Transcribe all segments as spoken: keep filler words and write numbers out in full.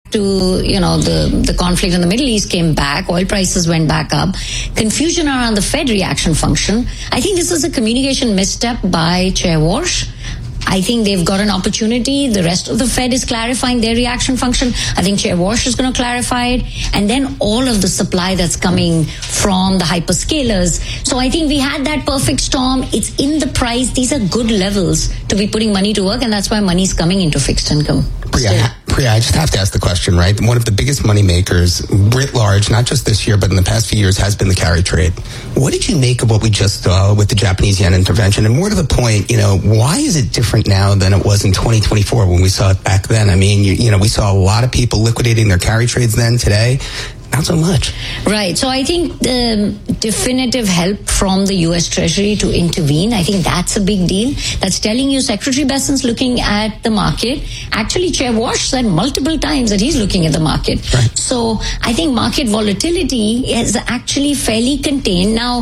to, you know, the, the conflict in the Middle East came back, oil prices went back up, confusion around the Fed reaction function. I think this is a communication misstep by Chair Walsh. I think they've got an opportunity. The rest of the Fed is clarifying their reaction function. I think Chair Walsh is going to clarify it. And then all of the supply that's coming from the hyperscalers. So I think we had that perfect storm. It's in the price. These are good levels to be putting money to work, and that's why money's coming into fixed income. Priya, Priya, I just have to ask the question, right? One of the biggest money makers, writ large, not just this year, but in the past few years, has been the carry trade. What did you make of what we just saw with the Japanese yen intervention? And more to the point, you know, why is it different now than it was in twenty twenty-four when we saw it back then? I mean, you, you know, we saw a lot of people liquidating their carry trades then. Today, not so much. Right. So I think the definitive help from the U S Treasury to intervene, I think that's a big deal. That's telling you Secretary Bessent's looking at the market. Actually, Chair Walsh said multiple times that he's looking at the market. Right. So I think market volatility is actually fairly contained. Now,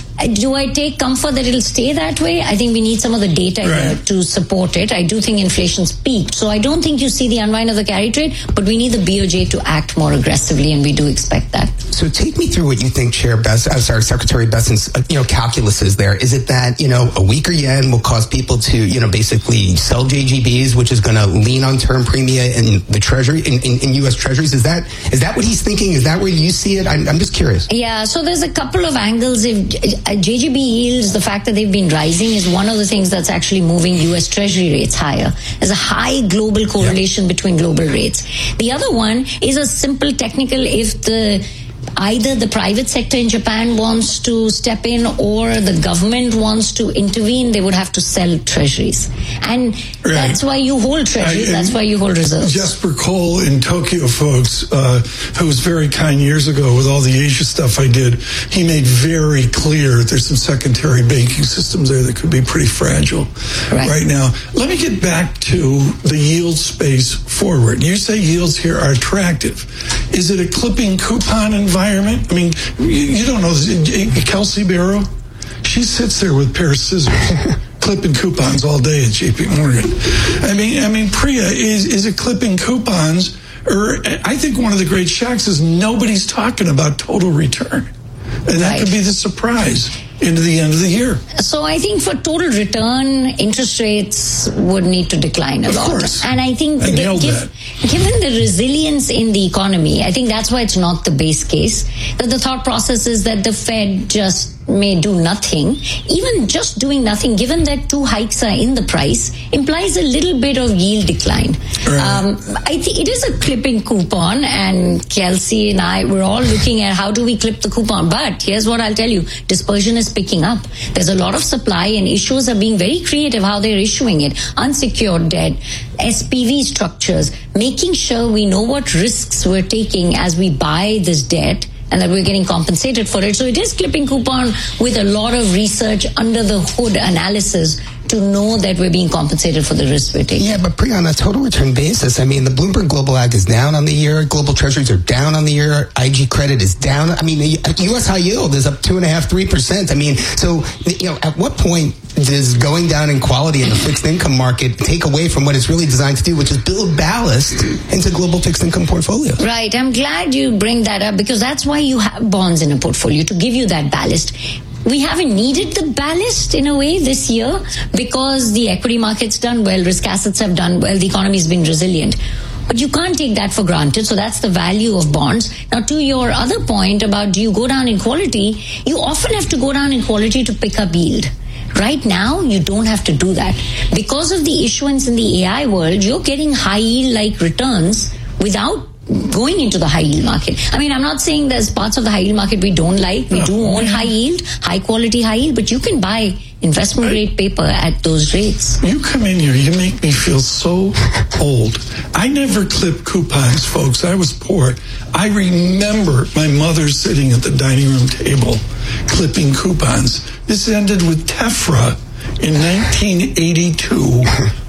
do I take comfort that it'll stay that way? I think we need some of the data right. here to support it. I do think inflation's peaked. So I don't think you see the unwind of the carry trade, but we need the B O J to act more aggressively, and we do expect that. So take me through what you think Chair Bess, uh, sorry, Secretary Bessent's, uh, you know, calculus is there. Is it that, you know, a weaker yen will cause people to, you know, basically sell J G Bs, which is going to lean on term premia in the Treasury, in, in, in U S Treasuries? Is that is that what he's thinking? Is that where you see it? I'm, I'm just curious. Yeah, so there's a couple of angles. If uh, J G B yields, the fact that they've been rising is one of the things that's actually moving U S Treasury rates higher. There's a high global correlation yep. between global rates. The other one is a simple technical, if the either the private sector in Japan wants to step in or the government wants to intervene, they would have to sell treasuries. And right. that's why you hold treasuries, I, that's why you hold reserves. Jesper Cole in Tokyo, folks, uh, who was very kind years ago with all the Asia stuff I did, he made very clear there's some secondary banking systems there that could be pretty fragile right, right now. Let me get back to the yield space forward. You say yields here are attractive. Is it a clipping coupon environment? I mean, you, you don't know Kelsey Barrow? She sits there with a pair of scissors, clipping coupons all day at J P Morgan. I mean, I mean, Priya, is is it clipping coupons? Or I think one of the great shocks is nobody's talking about total return, and that right. could be the surprise into the end of the year. So I think for total return, interest rates would need to decline a of lot. Course. And I think I that nailed give, that. given the resilience in the economy, I think that's why it's not the base case. That the thought process is that the Fed just may do nothing. Even just doing nothing, given that two hikes are in the price, implies a little bit of yield decline. Right. Um, I think it is a clipping coupon, and Kelsey and I, we're all looking at how do we clip the coupon. But here's what I'll tell you, dispersion is picking up. There's a lot of supply, and issuers are being very creative how they're issuing it. Unsecured debt, S P V structures, making sure we know what risks we're taking as we buy this debt, and that we're getting compensated for it. So it is clipping coupon with a lot of research under the hood analysis to know that we're being compensated for the risk we're taking. Yeah, but Priya, on a total return basis, I mean, the Bloomberg Global Ag is down on the year. Global Treasuries are down on the year. I G credit is down. I mean, the U S high yield is up two and a half, three percent. I mean, so, you know, at what point does going down in quality in the fixed income market take away from what it's really designed to do, which is build ballast into global fixed income portfolios? Right. I'm glad you bring that up, because that's why you have bonds in a portfolio, to give you that ballast. We haven't needed the ballast in a way this year because the equity market's done well, risk assets have done well, the economy's been resilient. But you can't take that for granted, so that's the value of bonds. Now, to your other point about do you go down in quality, you often have to go down in quality to pick up yield. Right now, you don't have to do that. Because of the issuance in the A I world, you're getting high yield-like returns without going into the high yield market. I mean, I'm not saying there's parts of the high yield market we don't like. We do own high yield, high quality high yield, but you can buy investment grade paper at those rates. You come in here, you make me feel so old. I never clipped coupons, folks. I was poor. I remember my mother sitting at the dining room table clipping coupons. This ended with Tefra in nineteen eighty-two,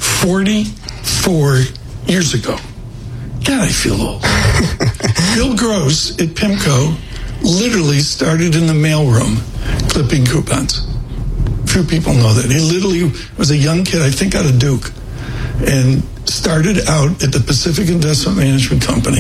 forty-four years ago. God, I feel old. Bill Gross at PIMCO literally started in the mailroom clipping coupons. Few people know that. He literally was a young kid, I think out of Duke, and started out at the Pacific Investment Management Company.